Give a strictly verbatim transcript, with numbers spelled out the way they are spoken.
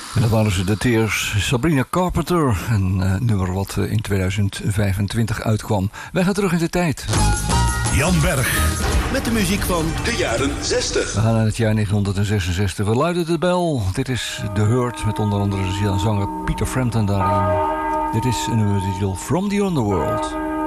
En dat waren ze de Tears, Sabrina Carpenter. Een uh, nummer wat uh, in tweeduizend vijfentwintig uitkwam. Wij gaan terug in de tijd. Jan Berg. Met de muziek van de jaren zestig. We gaan naar het jaar negentienhonderdzesenzestig. We luiden de bel. Dit is The Hurt met onder andere de zanger Peter Frampton daarin. Dit is een nummer die titel From the Underworld.